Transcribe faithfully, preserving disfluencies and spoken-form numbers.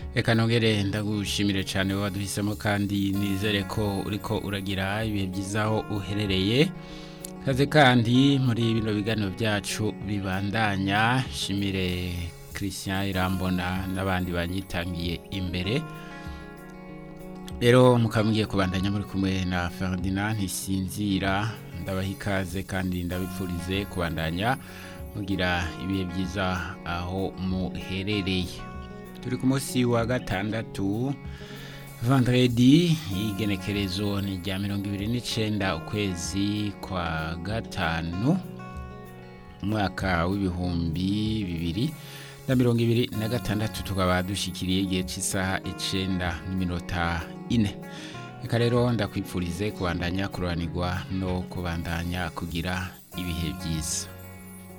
Eka nongere ndagushimire cyane waduhisemo kandi nizere ko uriko uragira ibihe byiza aho uherereye. Kaze kandi muri bino biganiro byacu bibandanya, shimire Christian Irambona n'abandi banyitangiye imbere. Rero mukamwiye kubandanya muri kumwe na Ferdinand Ntisinzira, ndabaha ikaze kandi ndabipfurize kubandanya mugira ibihe byiza aho muherereye. Turi ku munsi wa gatandatu vendredi, igenekerezo ni rya mirongo ibiri n'icenda ukwezi kwa gatanu umwaka w'ibihumbi bibiri na mirongo ibiri na gatandatu, tukaba dushikiriye igihe cy'isaha icenda n'iminota ine. Eka rero ndakwipfurize kubandanya kuranirwa no kubandanya kugira ibihe byiza.